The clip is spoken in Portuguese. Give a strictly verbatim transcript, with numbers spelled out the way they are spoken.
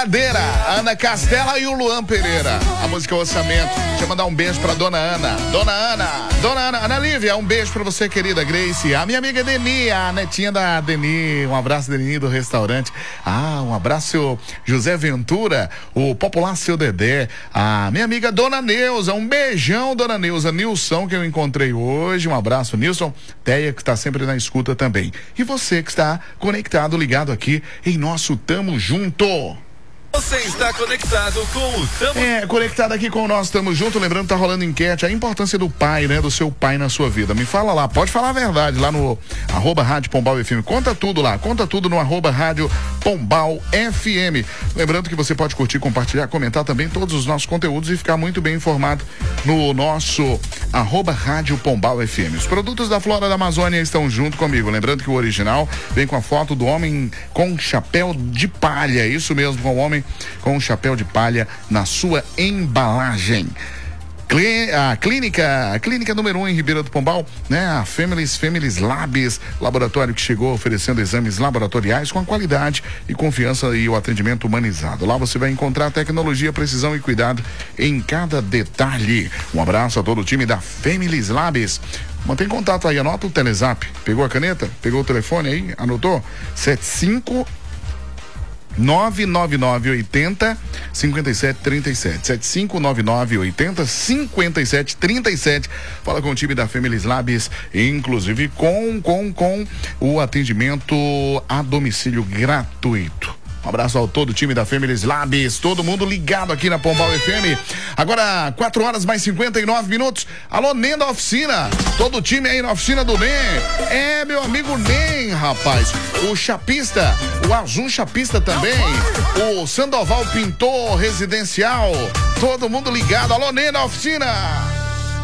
Brigadeira, Ana Castela e o Luan Pereira. A música Orçamento. Deixa eu mandar um beijo pra Dona Ana. Dona Ana, Dona Ana, Ana Lívia, um beijo pra você, querida Grace. A minha amiga Deni, a netinha da Deni. Um abraço, Deni, do restaurante. Ah, um abraço, José Ventura, o popular seu Dedé. A minha amiga Dona Neuza, um beijão, Dona Neuza. Nilson, que eu encontrei hoje. Um abraço, Nilson. Teia, que está sempre na escuta também. E você que está conectado, ligado aqui em nosso Tamo Junto. Você está conectado com o Tamo... É, conectado aqui com o nosso Tamo Junto, lembrando que tá rolando enquete, a importância do pai, né, do seu pai na sua vida. Me fala lá, pode falar a verdade lá no arroba Rádio Pombal F M, conta tudo lá, conta tudo no arroba Rádio Pombal F M. Lembrando que você pode curtir, compartilhar, comentar também todos os nossos conteúdos e ficar muito bem informado no nosso arroba Rádio Pombal F M. Os produtos da Flora da Amazônia estão junto comigo, lembrando que o original vem com a foto do homem com chapéu de palha, isso mesmo, com o homem com um chapéu de palha na sua embalagem. A clínica, a clínica número um em Ribeira do Pombal, né? A Families, Families Labs, laboratório que chegou oferecendo exames laboratoriais com a qualidade e confiança e o atendimento humanizado. Lá você vai encontrar tecnologia, precisão e cuidado em cada detalhe. Um abraço a todo o time da Families Labs. Mantém contato aí, anota o Telezap. Pegou a caneta? Pegou o telefone aí? Anotou? sete cinco nove nove nove oito zero cinco sete três sete sete cinco nove nove oito zero cinco sete três sete. Fala com o time da Families Labs, inclusive com com com o atendimento a domicílio gratuito. Um abraço ao todo o time da Families Labs, todo mundo ligado aqui na Pombal F M. Agora, quatro horas mais cinquenta e nove minutos. Alô, Nem da Oficina. Todo o time aí na oficina do Nem. É, meu amigo Nem, rapaz. O chapista, o Azul Chapista também. O Sandoval Pintor Residencial. Todo mundo ligado. Alô, Nem da Oficina.